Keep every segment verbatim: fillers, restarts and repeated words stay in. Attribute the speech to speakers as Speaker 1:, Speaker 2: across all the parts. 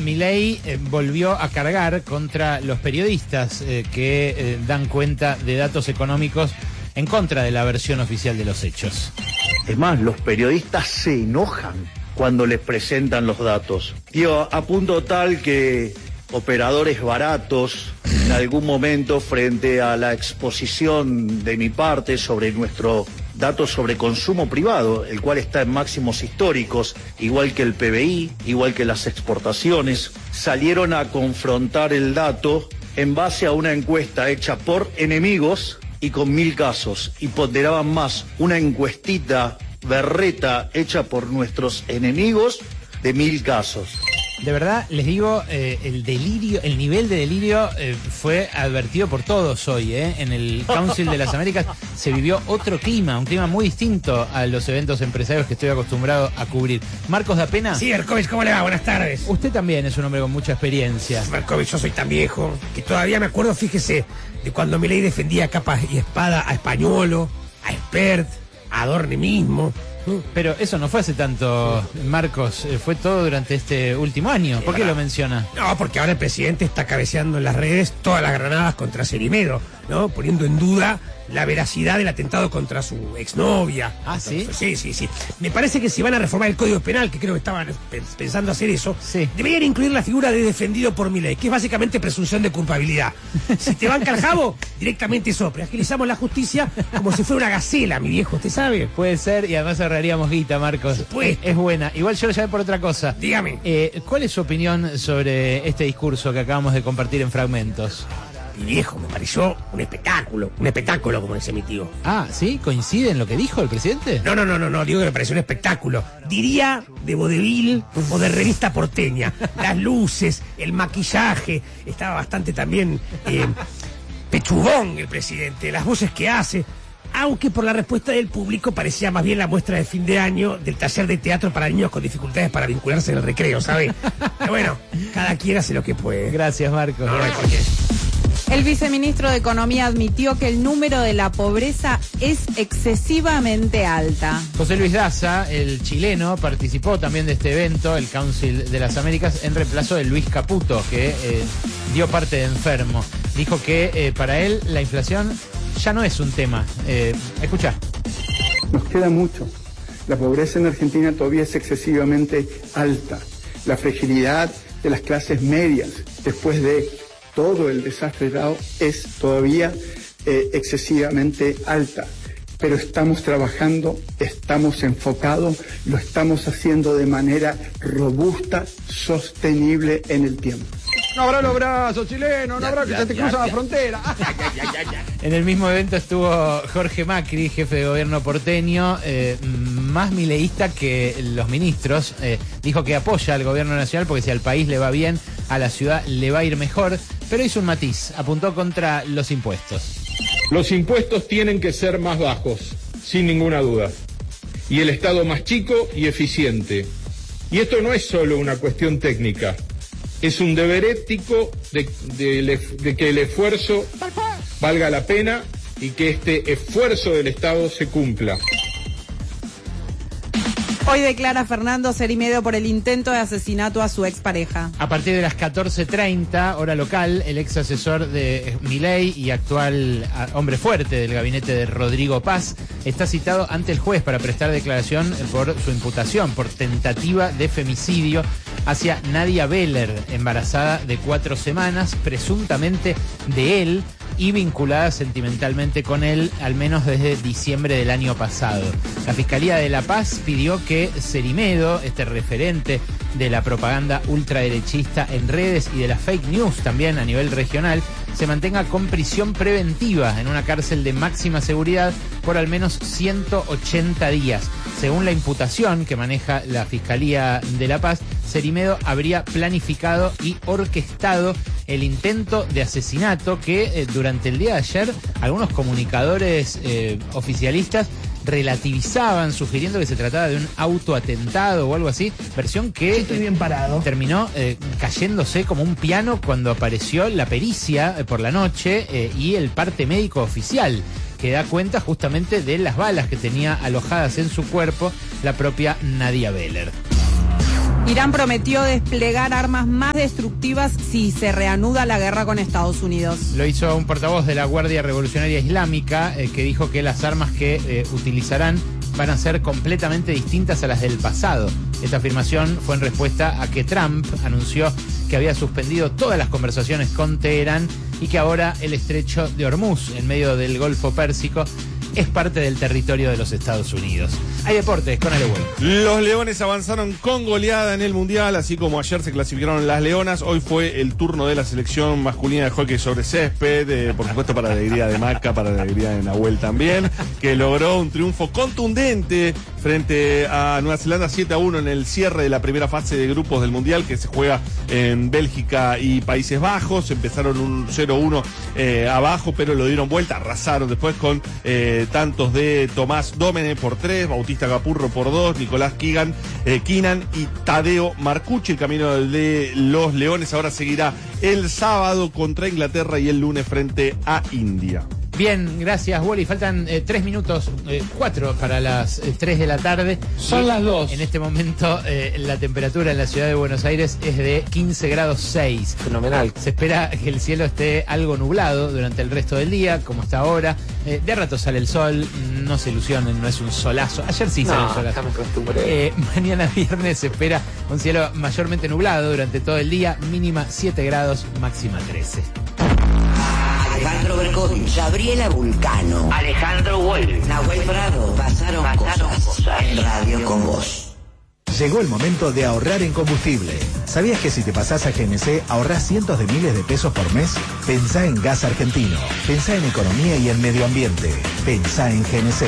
Speaker 1: Milei eh, volvió a cargar contra los periodistas eh, que eh, dan cuenta de datos económicos en contra de la versión oficial de los hechos.
Speaker 2: Es más, los periodistas se enojan cuando les presentan los datos. Digo, a punto tal que operadores baratos, en algún momento, frente a la exposición de mi parte sobre nuestro dato sobre consumo privado, el cual está en máximos históricos, igual que el P B I, igual que las exportaciones, salieron a confrontar el dato en base a una encuesta hecha por enemigos y con mil casos, y ponderaban más una encuestita berreta hecha por nuestros enemigos de mil casos.
Speaker 1: De verdad, les digo, eh, el delirio, el nivel de delirio eh, fue advertido por todos hoy, ¿eh? En el Council de las Américas se vivió otro clima, un clima muy distinto a los eventos empresarios que estoy acostumbrado a cubrir. Marcos da Pena.
Speaker 3: Sí, Berkovich, ¿cómo le va? Buenas tardes.
Speaker 1: Usted también es un hombre con mucha experiencia.
Speaker 3: Berkovich, yo soy tan viejo que todavía me acuerdo, fíjese, de cuando Milei defendía capa y espada a Españolo, a Expert, a Adorni mismo.
Speaker 1: Pero eso no fue hace tanto, Marcos, fue todo durante este último año. ¿Por qué lo menciona?
Speaker 3: No, porque ahora el presidente está cabeceando en las redes todas las granadas contra Cerimedo, ¿no? Poniendo en duda la veracidad del atentado contra su exnovia.
Speaker 1: Ah, ¿sí?
Speaker 3: Sí, sí, sí. Me parece que si van a reformar el Código Penal, que creo que estaban pensando hacer eso,
Speaker 1: sí,
Speaker 3: deberían incluir la figura de defendido por Milei, que es básicamente presunción de culpabilidad. Si te banca el jabo, directamente sopre. Agilizamos la justicia como si fuera una gacela, mi viejo, ¿usted sabe?
Speaker 1: Puede ser, y además ahorraríamos guita, Marcos.
Speaker 3: Pues,
Speaker 1: es buena. Igual yo lo llamé por otra cosa.
Speaker 3: Dígame.
Speaker 1: Eh, ¿Cuál es su opinión sobre este discurso que acabamos de compartir en fragmentos?
Speaker 3: Mi viejo, me pareció un espectáculo, un espectáculo, como dice mi tío.
Speaker 1: Ah, ¿sí? ¿Coincide en lo que dijo el presidente?
Speaker 3: No, no, no, no, no, digo que me pareció un espectáculo. Diría de vodevil o de revista porteña. Las luces, el maquillaje, estaba bastante también eh, pechugón el presidente, las voces que hace. Aunque por la respuesta del público parecía más bien la muestra de fin de año del taller de teatro para niños con dificultades para vincularse en el recreo, ¿sabe? Pero bueno, cada quien hace lo que puede.
Speaker 1: Gracias, Marcos.
Speaker 3: No, no hay por qué.
Speaker 4: El viceministro de Economía admitió que el número de la pobreza es excesivamente alta.
Speaker 1: José Luis Daza, el chileno, participó también de este evento, el Council de las Américas, en reemplazo de Luis Caputo, que eh, dio parte de enfermo. Dijo que eh, para él la inflación ya no es un tema. Eh, escuchá.
Speaker 5: Nos queda mucho. La pobreza en Argentina todavía es excesivamente alta. La fragilidad de las clases medias, después de todo el desastre dado, es todavía eh, excesivamente alta. Pero estamos trabajando, estamos enfocados, lo estamos haciendo de manera robusta, sostenible en el tiempo.
Speaker 6: No habrá los brazos chilenos, no habrá que se te cruzan la frontera.
Speaker 1: En el mismo evento estuvo Jorge Macri, jefe de gobierno porteño, eh, más mileísta que los ministros. Eh, dijo que apoya al gobierno nacional porque si al país le va bien, a la ciudad le va a ir mejor. Pero hizo un matiz, apuntó contra los impuestos.
Speaker 7: Los impuestos tienen que ser más bajos, sin ninguna duda. Y el Estado más chico y eficiente. Y esto no es solo una cuestión técnica. Es un deber ético de, de, de que el esfuerzo valga la pena y que este esfuerzo del Estado se cumpla.
Speaker 4: Hoy declara Fernando Cerimedo por el intento de asesinato a su expareja.
Speaker 1: A partir de las catorce treinta, hora local, el ex asesor de Milei y actual hombre fuerte del gabinete de Rodrigo Paz está citado ante el juez para prestar declaración por su imputación por tentativa de femicidio hacia Nadia Beller, embarazada de cuatro semanas, presuntamente de él, y vinculada sentimentalmente con él al menos desde diciembre del año pasado. La Fiscalía de La Paz pidió que Cerimedo, este referente de la propaganda ultraderechista en redes y de las fake news también a nivel regional, se mantenga con prisión preventiva en una cárcel de máxima seguridad por al menos ciento ochenta días. Según la imputación que maneja la Fiscalía de La Paz, Cerimedo habría planificado y orquestado el intento de asesinato que eh, durante el día de ayer algunos comunicadores eh, oficialistas relativizaban, sugiriendo que se trataba de un autoatentado o algo así, versión que
Speaker 3: estoy bien parado.
Speaker 1: terminó eh, cayéndose como un piano cuando apareció la pericia eh, por la noche eh, y el parte médico oficial, que da cuenta justamente de las balas que tenía alojadas en su cuerpo la propia Nadia Beller.
Speaker 4: Irán prometió desplegar armas más destructivas si se reanuda la guerra con Estados Unidos.
Speaker 1: Lo hizo un portavoz de la Guardia Revolucionaria Islámica eh, que dijo que las armas que eh, utilizarán van a ser completamente distintas a las del pasado. Esta afirmación fue en respuesta a que Trump anunció que había suspendido todas las conversaciones con Teherán y que ahora el estrecho de Hormuz, en medio del Golfo Pérsico, es parte del territorio de los Estados Unidos. Hay deportes con Ale Güell.
Speaker 8: Los Leones avanzaron con goleada en el Mundial, así como ayer se clasificaron las Leonas. Hoy fue el turno de la selección masculina de hockey sobre césped, eh, por supuesto para la alegría de Maca, para la alegría de Nahuel también, que logró un triunfo contundente frente a Nueva Zelanda siete a uno en el cierre de la primera fase de grupos del Mundial, que se juega en Bélgica y Países Bajos. Empezaron un cero uno eh, abajo, pero lo dieron vuelta, arrasaron después con eh, tantos de Tomás Dómene por tres, Bautista Capurro por dos, Nicolás Keegan, eh, Keenan y Tadeo Marcucci. El camino de los Leones ahora seguirá el sábado contra Inglaterra y el lunes frente a India.
Speaker 1: Bien, gracias, Wally. Faltan eh, tres minutos, eh, cuatro para las eh, tres de la tarde.
Speaker 6: Son
Speaker 1: Y
Speaker 6: las dos.
Speaker 1: En este momento eh, la temperatura en la ciudad de Buenos Aires es de quince grados seis.
Speaker 6: Fenomenal.
Speaker 1: Se espera que el cielo esté algo nublado durante el resto del día, como está ahora. Eh, de rato sale el sol, no se ilusionen, no es un solazo. Ayer sí sale
Speaker 6: No,
Speaker 1: un solazo.
Speaker 6: ya me acostumbré.
Speaker 1: Eh, mañana viernes se espera un cielo mayormente nublado durante todo el día, mínima siete grados, máxima trece.
Speaker 9: Alejandro Berkovich, Gabriela Vulcano,
Speaker 10: Alejandro Wolf,
Speaker 9: Nahuel Prado, pasaron,
Speaker 10: Pasaron
Speaker 9: cosas,
Speaker 10: cosas.
Speaker 9: en Radio con Vos.
Speaker 11: Llegó el momento de ahorrar en combustible. ¿Sabías que si te pasás a G N C ahorrás cientos de miles de pesos por mes? Pensá en gas argentino. Pensá en economía y en medio ambiente. Pensá en G N C.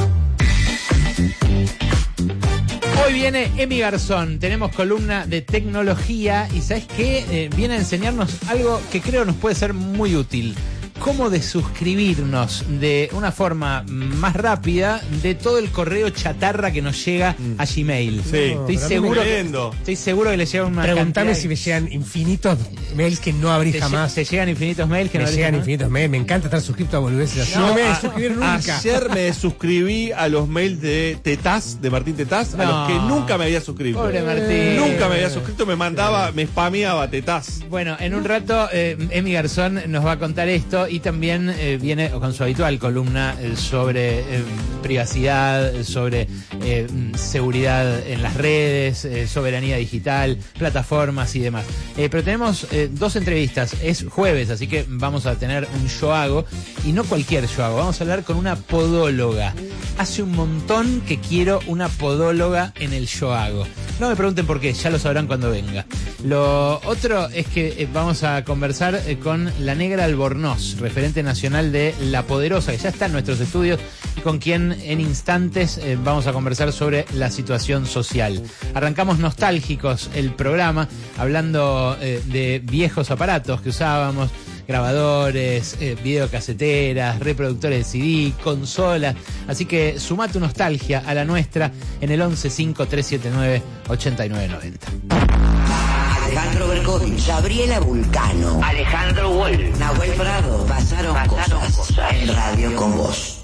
Speaker 1: Hoy viene Emi Garzón, tenemos columna de tecnología y ¿sabes qué? Eh, viene a enseñarnos algo que creo nos puede ser muy útil. Cómo de suscribirnos de una forma más rápida de todo el correo chatarra que nos llega a Gmail.
Speaker 8: Sí,
Speaker 1: estoy seguro que, estoy seguro que le llega una
Speaker 3: Preguntame
Speaker 1: cantidad-
Speaker 3: si me llegan infinitos mails que no abrí
Speaker 1: te,
Speaker 3: jamás.
Speaker 1: te llegan infinitos mails que
Speaker 3: me
Speaker 1: no abrís
Speaker 3: llegan
Speaker 1: jamás.
Speaker 3: infinitos mails. Me encanta estar suscrito a boludeces así.
Speaker 8: No,
Speaker 3: No, me voy
Speaker 8: a-
Speaker 3: a suscribir nunca.
Speaker 8: Ayer me suscribí a los mails de Tetaz, de Martín Tetaz, a
Speaker 1: No.
Speaker 8: los que nunca me había suscrito.
Speaker 1: Pobre Martín.
Speaker 8: Nunca me había suscrito, me mandaba, me spameaba Tetaz.
Speaker 1: Bueno, en un rato eh, Emi Garzón nos va a contar esto y también eh, viene con su habitual columna eh, sobre eh, privacidad, sobre eh, seguridad en las redes, eh, soberanía digital, plataformas y demás. Eh, pero tenemos eh, dos entrevistas. Es jueves, así que vamos a tener un yo hago y no cualquier yo hago. Vamos a hablar con una podóloga. Hace un montón que quiero una podóloga en el yo hago. No me pregunten por qué, ya lo sabrán cuando venga. Lo otro es que eh, vamos a conversar eh, con la Negra Albornoz, referente nacional de La Poderosa, que ya está en nuestros estudios y con quien en instantes eh, vamos a conversar sobre la situación social. Arrancamos nostálgicos el programa, hablando eh, de viejos aparatos que usábamos, grabadores, eh, videocaseteras, reproductores de C D, consolas. Así que suma tu nostalgia a la nuestra en el once cinco tres siete nueve ocho nueve nueve cero.
Speaker 9: Alejandro Berkovich, Gabriela Vulcano,
Speaker 10: Alejandro Wolf,
Speaker 9: Nahuel Prado, pasaron,
Speaker 10: Pasaron
Speaker 9: cosas,
Speaker 10: cosas.
Speaker 9: en Radio con Vos.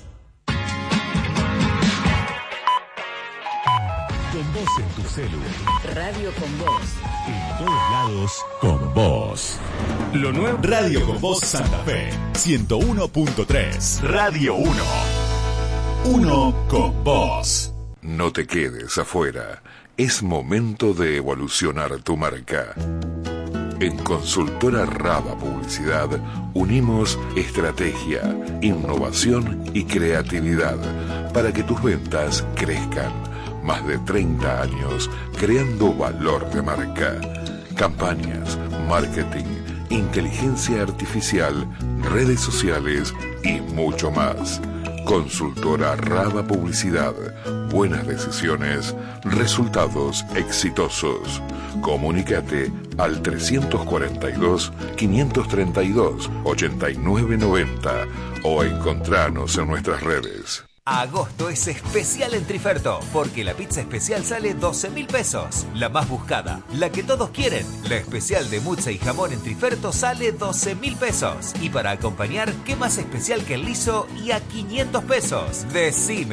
Speaker 12: Con vos en tu celu.
Speaker 9: Radio con Vos.
Speaker 12: En todos lados, con vos. Lo nuevo. Radio con vos Santa Fe. ciento uno punto tres. Radio uno. Uno con vos.
Speaker 13: No te quedes afuera. Es momento de evolucionar tu marca. En Consultora Raba Publicidad unimos estrategia, innovación y creatividad para que tus ventas crezcan. Más de treinta años creando valor de marca. Campañas, marketing, inteligencia artificial, redes sociales y mucho más. Consultora Raba Publicidad. Buenas decisiones, resultados exitosos. Comunícate al trescientos cuarenta y dos, quinientos treinta y dos, ochenta y nueve noventa o encontranos en nuestras redes.
Speaker 14: Agosto es especial en Triferto, porque la pizza especial sale doce mil pesos. La más buscada, la que todos quieren. La especial de mutza y jamón en Triferto sale doce mil pesos. Y para acompañar, ¿qué más especial que el liso y a quinientos pesos? Decime.